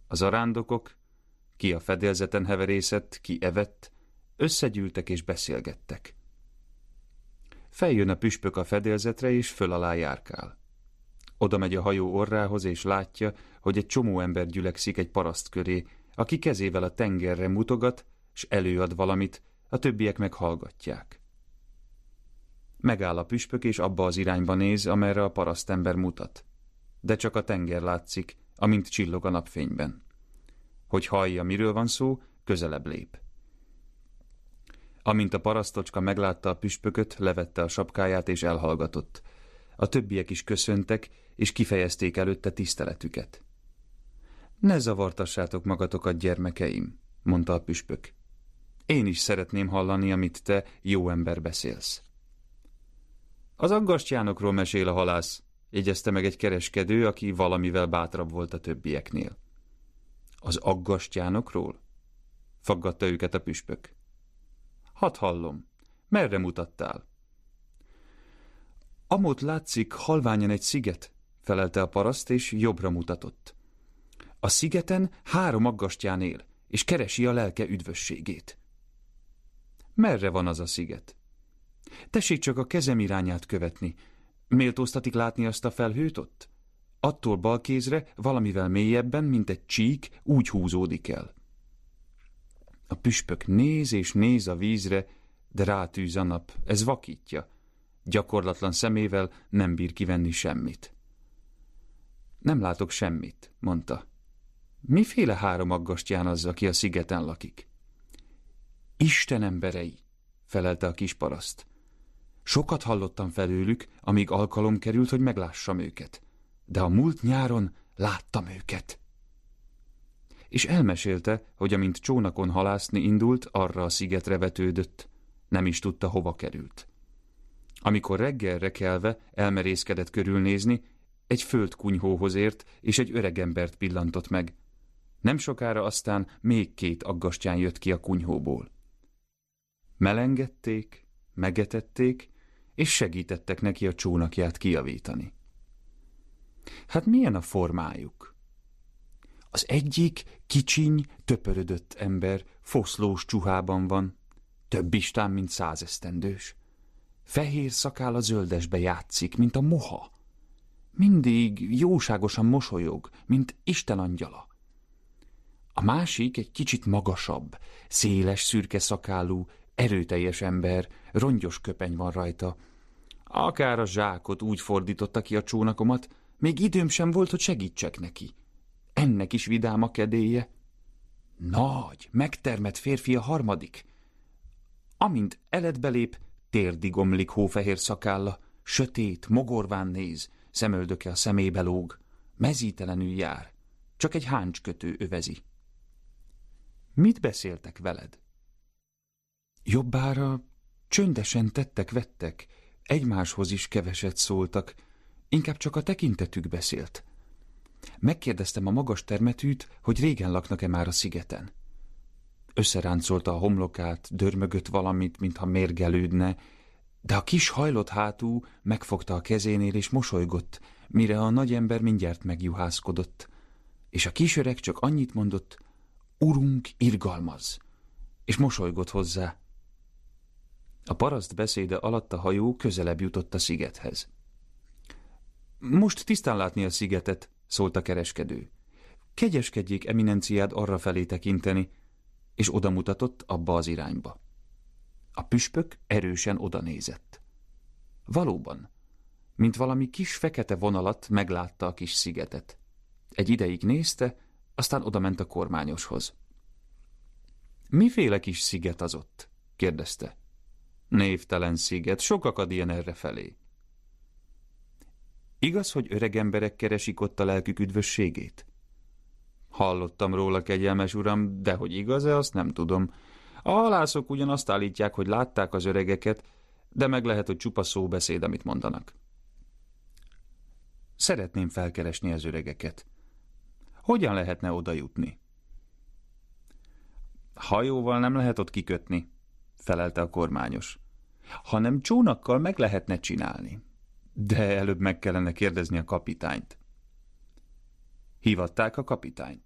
A zarándokok, ki a fedélzeten heverészett, ki evett, összegyűltek és beszélgettek. Feljön a püspök a fedélzetre, és föl alá járkál. Oda megy a hajó orrához, és látja, hogy egy csomó ember gyülekszik egy paraszt köré, aki kezével a tengerre mutogat, s előad valamit, a többiek meg hallgatják. Megáll a püspök, és abba az irányba néz, amerre a parasztember mutat. De csak a tenger látszik, amint csillog a napfényben. Hogy hallja, miről van szó, közelebb lép. Amint a parasztocska meglátta a püspököt, levette a sapkáját és elhallgatott. A többiek is köszöntek, és kifejezték előtte tiszteletüket. Ne zavartassátok magatokat, gyermekeim, mondta a püspök. Én is szeretném hallani, amit te, jó ember, beszélsz. Az aggastyánokról mesél a halász, jegyezte meg egy kereskedő, aki valamivel bátrabb volt a többieknél. Az aggastyánokról? Faggatta őket a püspök. Hadd hallom, merre mutattál? Amott látszik halványan egy sziget, felelte a paraszt, és jobbra mutatott. A szigeten 3 aggastyán él, és keresi a lelke üdvösségét. Merre van az a sziget? Tessék csak a kezem irányát követni. Méltóztatik látni azt a felhőt ott? Attól bal kézre, valamivel mélyebben, mint egy csík, úgy húzódik el. A püspök néz és néz a vízre, de rátűz a nap, ez vakítja. Gyakorlatlan szemével nem bír kivenni semmit. Nem látok semmit, mondta. Miféle 3 aggastyán az, aki a szigeten lakik? Isten emberei, felelte a kisparaszt. Sokat hallottam felőlük, amíg alkalom került, hogy meglássam őket. De a múlt nyáron láttam őket. És elmesélte, hogy amint csónakon halászni indult, arra a szigetre vetődött. Nem is tudta, hova került. Amikor reggelre kelve elmerészkedett körülnézni, egy földkunyhóhoz ért, és egy öregembert pillantott meg. Nem sokára aztán még 2 aggastyán jött ki a kunyhóból. Melengedték, megetették, és segítettek neki a csónakját kijavítani. Hát milyen a formájuk? Az egyik kicsiny, töpörödött ember foszlós csuhában van, több istán, mint 100 esztendős. Fehér szakálla zöldesbe játszik, mint a moha. Mindig jóságosan mosolyog, mint Isten angyala. A másik egy kicsit magasabb, széles, szürke szakállú, erőteljes ember, rongyos köpeny van rajta. Akár a zsákot úgy fordította ki a csónakomat, még időm sem volt, hogy segítsek neki. Ennek is vidám a kedélye. Nagy, megtermett férfi a harmadik. Amint eledbe lép, térdig omlik hófehér szakálla, sötét, mogorván néz, szemöldöke a szemébe lóg, mezítelenül jár, csak egy háncskötő övezi. Mit beszéltek veled? Jobbára csöndesen tettek-vettek, egymáshoz is keveset szóltak, inkább csak a tekintetük beszélt. Megkérdeztem a magas termetűt, hogy régen laknak-e már a szigeten. Összeráncolta a homlokát, dörmögött valamit, mintha mérgelődne, de a kis hajlott hátú megfogta a kezénél és mosolygott, mire a nagyember mindjárt megjuhászkodott, és a kisöreg csak annyit mondott, Urunk, irgalmaz, és mosolygott hozzá. A paraszt beszéde alatt a hajó közelebb jutott a szigethez. Most tisztán látni a szigetet, szólt a kereskedő. Kegyeskedjék eminenciád arrafelé tekinteni, és odamutatott abba az irányba. A püspök erősen odanézett. Valóban, mint valami kis fekete vonalat meglátta a kis szigetet. Egy ideig nézte, aztán odament a kormányoshoz. Miféle kis sziget az ott? kérdezte. Névtelen sziget, sok akad ilyen errefelé. Igaz, hogy öreg emberek keresik ott a lelkük üdvösségét? Hallottam róla, kegyelmes uram, de hogy igaz-e, azt nem tudom. A halászok ugyan azt állítják, hogy látták az öregeket, de meg lehet, hogy csupa szóbeszéd, amit mondanak. Szeretném felkeresni az öregeket. Hogyan lehetne oda jutni? Hajóval nem lehet ott kikötni, felelte a kormányos. Hanem csónakkal meg lehetne csinálni. De előbb meg kellene kérdezni a kapitányt. Hívatták a kapitányt.